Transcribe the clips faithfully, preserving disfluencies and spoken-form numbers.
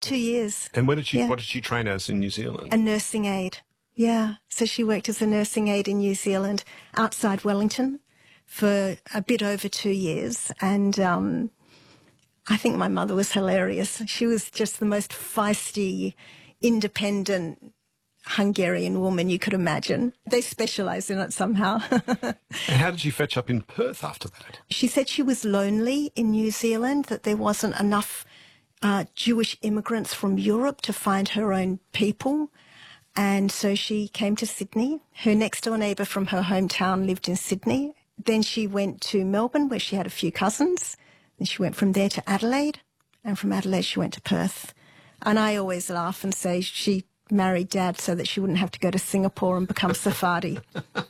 two years. And what did she, Yeah. what did she train as in New Zealand? A nursing aide. Yeah. So she worked as a nursing aide in New Zealand outside Wellington for a bit over two years. And um, I think my mother was hilarious. She was just the most feisty, independent Hungarian woman you could imagine. They specialise in it somehow. And how did she fetch up in Perth after that? She said she was lonely in New Zealand, that there wasn't enough uh, Jewish immigrants from Europe to find her own people. And so she came to Sydney. Her next door neighbour from her hometown lived in Sydney. Then she went to Melbourne, where she had a few cousins. Then she went from there to Adelaide. And from Adelaide, she went to Perth. And I always laugh and say she married Dad so that she wouldn't have to go to Singapore and become Sephardi.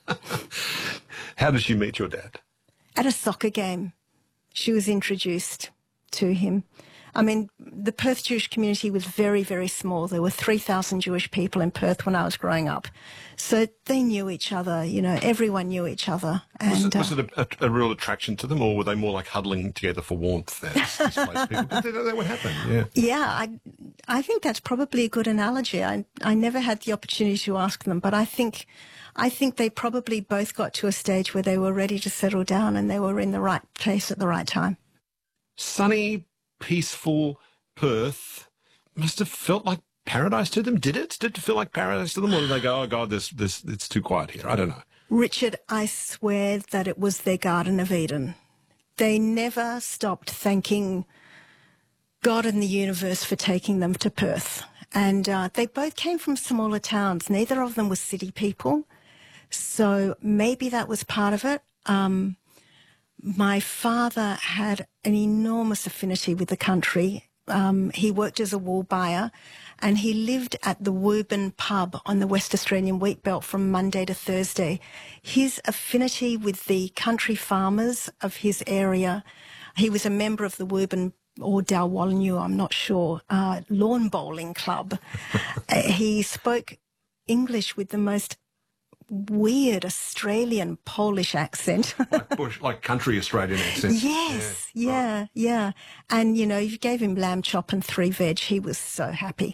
How did she meet your dad? At a soccer game. She was introduced to him. I mean, the Perth Jewish community was very, very small. There were three thousand Jewish people in Perth when I was growing up. So they knew each other, you know, everyone knew each other. And, was it, was uh, it a, a, a real attraction to them, or were they more like huddling together for warmth as displaced people? But that, that would happen, yeah. Yeah, I, I think that's probably a good analogy. I, I never had the opportunity to ask them, but I think, I think they probably both got to a stage where they were ready to settle down and they were in the right place at the right time. Sunny, peaceful Perth must have felt like paradise to them. Did it? Did it feel like paradise to them, or did they go, oh God, this, this, it's too quiet here? I don't know. Richard, I swear that it was their Garden of Eden. They never stopped thanking God and the universe for taking them to Perth. And uh, they both came from smaller towns. Neither of them were city people. So maybe that was part of it. Um, my father had an enormous affinity with the country. Um, he worked as a wool buyer, and he lived at the Woburn pub on the West Australian wheat belt from Monday to Thursday. His affinity with the country farmers of his area, he was a member of the Woburn or Dalwallinu, I'm not sure, uh, lawn bowling club. uh, he spoke English with the most weird Australian Polish accent. Like bush, like country Australian accent. Yes, yeah, yeah, right. yeah. And, you know, you gave him lamb chop and three veg. He was so happy.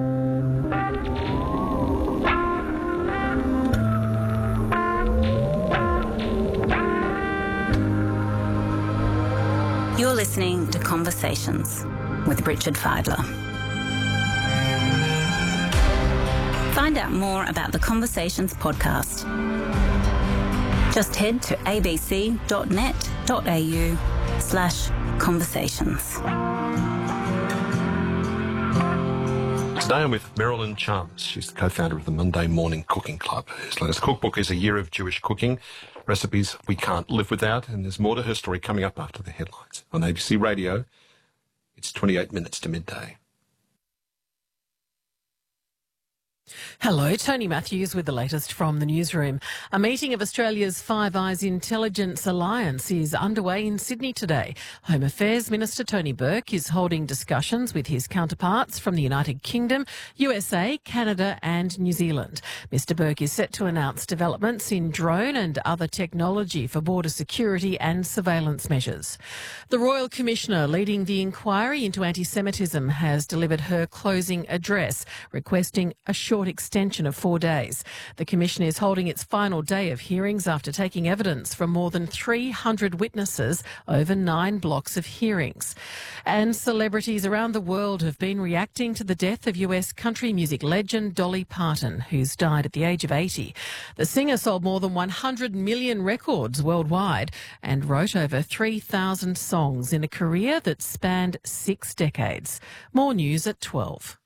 You're listening to Conversations with Richard Fidler. Find out more about the Conversations podcast. Just head to abc.net.au slash conversations. Today I'm with Marilyn Chalmers. She's the co-founder of the Monday Morning Cooking Club. Her latest cookbook is A Year of Jewish Cooking, recipes we can't live without, and there's more to her story coming up after the headlines. On A B C Radio, it's twenty-eight minutes to midday. Hello, Tony Matthews with the latest from the newsroom. A meeting of Australia's Five Eyes Intelligence Alliance is underway in Sydney today. Home Affairs Minister Tony Burke is holding discussions with his counterparts from the United Kingdom, U S A, Canada and New Zealand. Mister Burke is set to announce developments in drone and other technology for border security and surveillance measures. The Royal Commissioner leading the inquiry into anti-Semitism has delivered her closing address, requesting a short extension of four days. The Commission is holding its final day of hearings after taking evidence from more than three hundred witnesses over nine blocks of hearings. And celebrities around the world have been reacting to the death of U S country music legend Dolly Parton, who's died at the age of eighty. The singer sold more than one hundred million records worldwide and wrote over three thousand songs in a career that spanned six decades. More news at twelve.